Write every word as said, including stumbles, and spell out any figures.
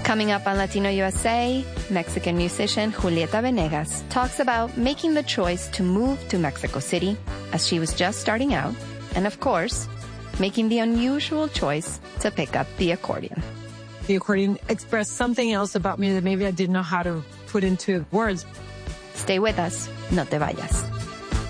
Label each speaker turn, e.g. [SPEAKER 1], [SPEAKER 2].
[SPEAKER 1] Coming up on Latino U S A, Mexican musician Julieta Venegas talks about making the choice to move to Mexico City as she was just starting out, and of course, making the unusual choice to pick up the accordion.
[SPEAKER 2] The accordion expressed something else about me that maybe I didn't know how to put into words.
[SPEAKER 1] Stay with us. No te vayas.